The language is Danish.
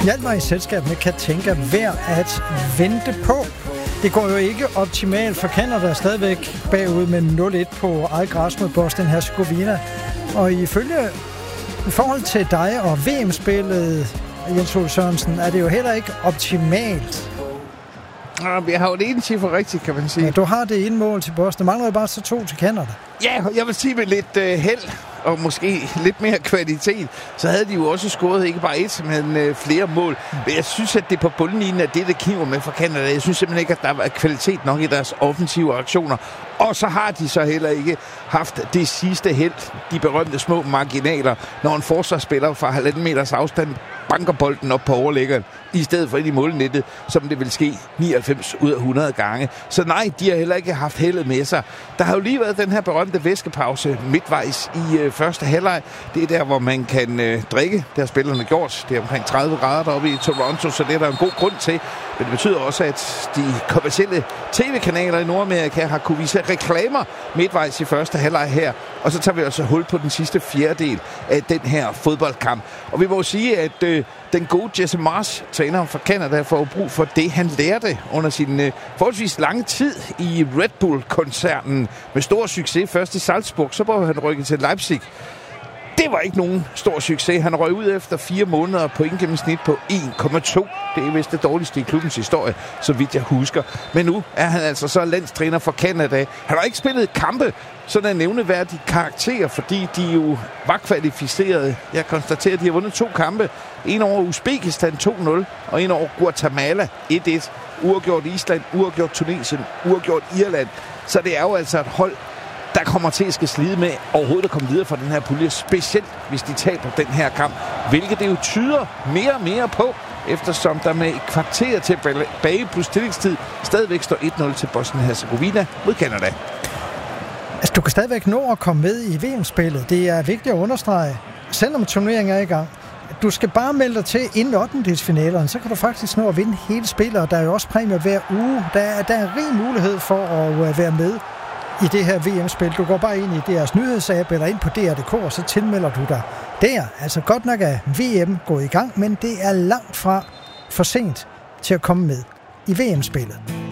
hjælp mig i selskab med Katinka værd at vente på. Det går jo ikke optimalt for Canada, der stadigvæk bagud med 0-1 på eget græs mod Bosnien-Hercegovina. Og i forhold til dig og VM-spillet, Jens Ole Sørensen, er det jo heller ikke optimalt. Jeg har jo det ene cifre rigtigt, kan man sige. Ja, du har det ene mål til Bosnien. Mangler jo bare så 2 til Canada. Ja, jeg vil sige med lidt held og måske lidt mere kvalitet, så havde de jo også scoret ikke bare et, men flere mål. Men jeg synes, at det på bundlinjen er det kniver med for Canada. Jeg synes simpelthen ikke, at der er kvalitet nok i deres offensive aktioner. Og så har de så heller ikke haft det sidste held, de berømte små marginaler, når en forsvarsspiller fra 1,5 meters afstand banker bolden op på overlæggeren, i stedet for ind i målnettet, som det vil ske 99 ud af 100 gange. Så nej, de har heller ikke haft heldet med sig. Der har jo lige været den her berømte væskepause midtvejs i første halvleg. Det er der, hvor man kan drikke. Det har spillerne gjort. Det er omkring 30 grader deroppe i Toronto, så det er der en god grund til. Men det betyder også, at de kommercielle tv-kanaler i Nordamerika har kunne vise reklamer midtvejs i første halvleg her. Og så tager vi altså hul på den sidste fjerdedel af den her fodboldkamp. Og vi må sige, at den gode Jesse Marsch, træneren for Canada, får brug for det, han lærte under sin forholdsvis lange tid i Red Bull-koncernen. Med stor succes først i Salzburg, så var han rykket til Leipzig. Det var ikke nogen stor succes. Han røg ud efter 4 måneder på en gennemsnit på 1,2. Det er vist det dårligste i klubbens historie, så vidt jeg husker. Men nu er han altså så landstræner for Canada. Han har ikke spillet kampe, sådan en nævneværdig karakter, fordi de jo var kvalificerede. Jeg konstaterer, at de har vundet 2 kampe. En over Uzbekistan 2-0, og en over Guatemala 1-1. Uafgjort Island, uafgjort Tunesien, uafgjort Irland. Så det er jo altså et hold, der kommer til at skal slide med overhovedet at komme videre fra den her pulje, specielt hvis de taber den her kamp, hvilket det jo tyder mere og mere på, eftersom der med et kvarter tilbage plus tillægstid stadigvæk står 1-0 til Bosnien-Hercegovina mod Canada. Altså, du kan stadigvæk nå at komme med i VM-spillet. Det er vigtigt at understrege, selvom turneringen er i gang. Du skal bare melde dig til inden 8-delsfinalerne, så kan du faktisk nå at vinde hele spillet, og der er jo også præmier hver uge. Der er rig mulighed for at være med i det her VM-spil. Du går bare ind i deres nyhedsapp eller ind på DR.dk, og så tilmelder du dig der. Altså godt nok er VM gået i gang, men det er langt fra for sent til at komme med i VM-spillet.